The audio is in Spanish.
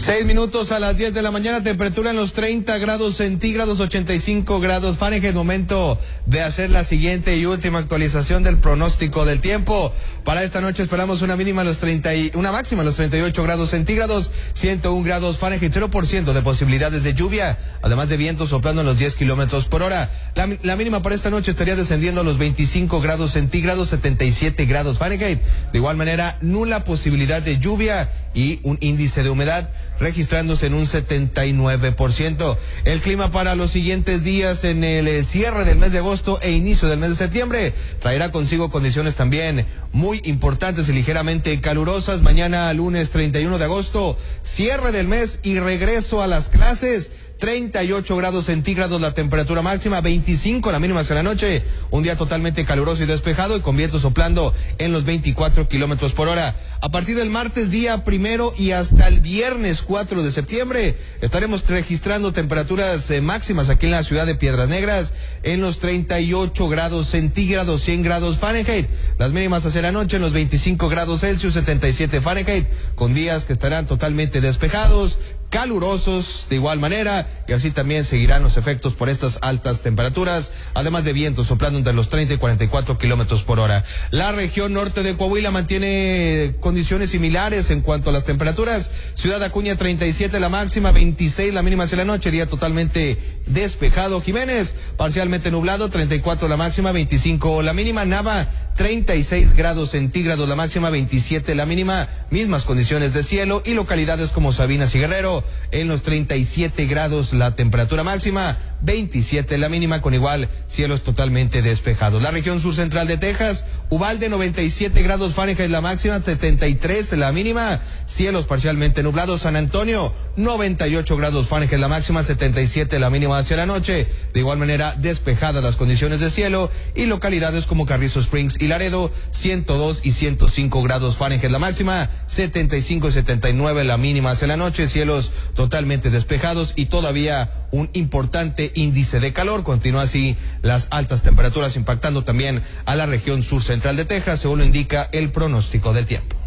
6 minutos a las 10 de la mañana, temperatura en los 30 grados centígrados, 85 grados Fahrenheit. Momento de hacer la siguiente y última actualización del pronóstico del tiempo. Para esta noche esperamos una máxima a los 38 grados centígrados, 101 grados Fahrenheit, 0% de posibilidades de lluvia, además de viento soplando en los 10 kilómetros por hora. La mínima para esta noche estaría descendiendo a los 25 grados centígrados, 77 grados Fahrenheit. De igual manera, nula posibilidad de lluvia y un índice de humedad registrándose en un 79%. El clima para los siguientes días en el cierre del mes de agosto e inicio del mes de septiembre traerá consigo condiciones también muy importantes y ligeramente calurosas. Mañana, lunes 31 de agosto, cierre del mes y regreso a las clases. 38 grados centígrados la temperatura máxima, 25 la mínima hacia la noche. Un día totalmente caluroso y despejado y con viento soplando en los 24 kilómetros por hora. A partir del martes día 1 y hasta el viernes 4 de septiembre estaremos registrando temperaturas máximas aquí en la ciudad de Piedras Negras en los 38 grados centígrados, 100 grados Fahrenheit. Las mínimas hacia la noche en los 25 grados Celsius, 77 Fahrenheit, con días que estarán totalmente despejados, calurosos de igual manera, y así también seguirán los efectos por estas altas temperaturas, además de vientos soplando entre los 30 y 44 kilómetros por hora. La región norte de Coahuila mantiene condiciones similares en cuanto a las temperaturas. Ciudad Acuña 37 la máxima, 26 la mínima hacia la noche, día totalmente despejado. Jiménez parcialmente nublado, 34 la máxima, 25 la mínima. Nava 36 grados centígrados la máxima, 27 la mínima, mismas condiciones de cielo, y localidades como Sabinas y Guerrero en los 37 grados la temperatura máxima, 27 la mínima, con igual cielos totalmente despejados. La región sur central de Texas, Uvalde 97 grados Fahrenheit la máxima, 73 la mínima, cielos parcialmente nublados. San Antonio 98 grados Fahrenheit la máxima, 77 la mínima hacia la noche, de igual manera despejadas las condiciones de cielo, y localidades como Carrizo Springs y Laredo 102 y 105 grados Fahrenheit la máxima, 75 y 79 la mínima hacia la noche, cielos totalmente despejados y todavía un importante índice de calor. Continúa así las altas temperaturas impactando también a la región sur central de Texas, según lo indica el pronóstico del tiempo.